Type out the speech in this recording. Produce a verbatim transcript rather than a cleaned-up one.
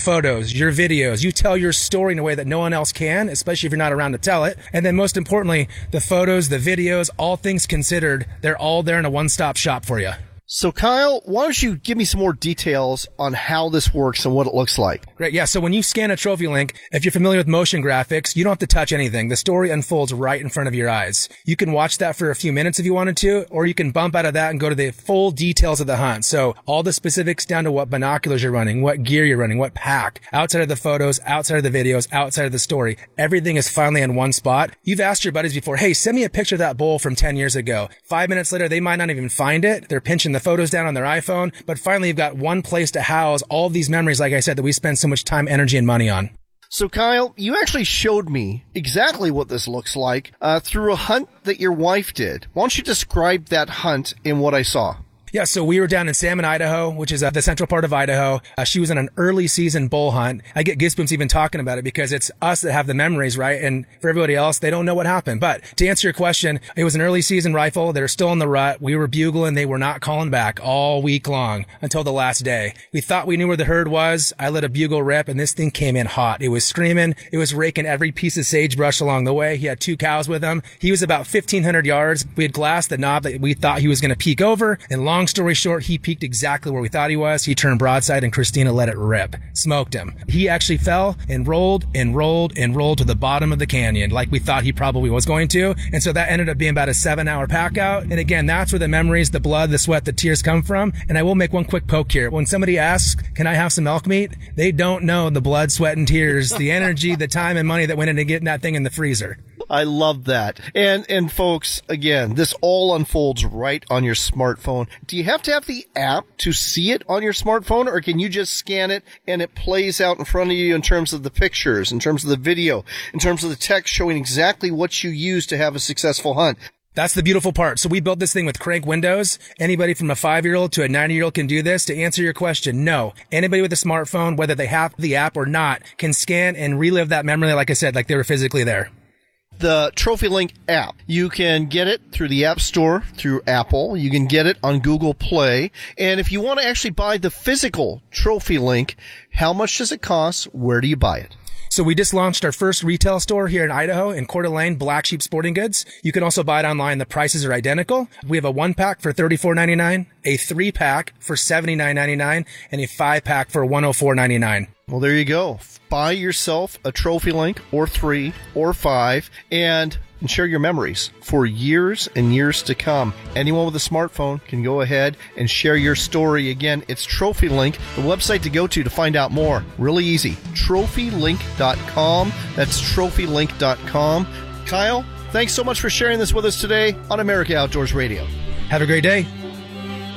photos, your videos. You tell your story in a way that no one else can, especially if you're not around to tell it. And then most importantly, the photos, the videos, all things considered, they're all there in a one-stop shop for you. So, Kyle, why don't you give me some more details on how this works and what it looks like? Great. Yeah. So when you scan a Trophy Link, if you're familiar with motion graphics, you don't have to touch anything. The story unfolds right in front of your eyes. You can watch that for a few minutes if you wanted to, or you can bump out of that and go to the full details of the hunt. So all the specifics down to what binoculars you're running, what gear you're running, what pack, outside of the photos, outside of the videos, outside of the story. Everything is finally in one spot. You've asked your buddies before, hey, send me a picture of that bull from ten years ago. Five minutes later, they might not even find it. They're pinching the photos down on their iPhone, but finally you've got one place to house all of these memories, like I said, that we spend so much time, energy, and money on. So, Kyle, you actually showed me exactly what this looks like uh, through a hunt that your wife did. Why don't you describe that hunt and what I saw? Yeah, so we were down in Salmon, Idaho, which is uh, the central part of Idaho. Uh, she was in an early season bull hunt. I get goosebumps even talking about it because it's us that have the memories, right? And for everybody else, they don't know what happened. But to answer your question, it was an early season rifle. They're still in the rut. We were bugling. They were not calling back all week long until the last day. We thought we knew where the herd was. I let a bugle rip and this thing came in hot. It was screaming. It was raking every piece of sagebrush along the way. He had two cows with him. He was about fifteen hundred yards. We had glassed the knob that we thought he was going to peek over. And long story short, he peaked exactly where we thought he was. He turned broadside and Christina let it rip. Smoked him. He actually fell and rolled and rolled and rolled to the bottom of the canyon like we thought he probably was going to. And so that ended up being about a seven hour pack out. And again, that's where the memories, the blood, the sweat, the tears come from. And I will make one quick poke here. When somebody asks, can I have some elk meat? They don't know the blood, sweat, and tears, the energy, the time and money that went into getting that thing in the freezer. I love that. And, and folks, again, this all unfolds right on your smartphone. Do you have to have the app to see it on your smartphone, or can you just scan it and it plays out in front of you in terms of the pictures, in terms of the video, in terms of the text showing exactly what you use to have a successful hunt? That's the beautiful part. So we built this thing with crank windows. Anybody from a five-year-old to a ninety-year-old can do this. To answer your question, no. Anybody with a smartphone, whether they have the app or not, can scan and relive that memory, like I said, like they were physically there. The Trophy Link app. You can get it through the App Store, through Apple. You can get it on Google Play. And if you want to actually buy the physical Trophy Link, how much does it cost? Where do you buy it? So we just launched our first retail store here in Idaho in Coeur d'Alene, Black Sheep Sporting Goods. You can also buy it online. The prices are identical. We have a one pack for thirty-four ninety-nine, a three pack for seventy-nine ninety-nine, and a five pack for one oh four ninety-nine. Well, there you go. Buy yourself a Trophy Link or three or five and and share your memories for years and years to come. Anyone with a smartphone can go ahead and share your story. Again, it's Trophy Link, the website to go to to find out more. Really easy. trophy link dot com. That's trophy link dot com. Kyle, thanks so much for sharing this with us today on America Outdoors Radio. Have a great day.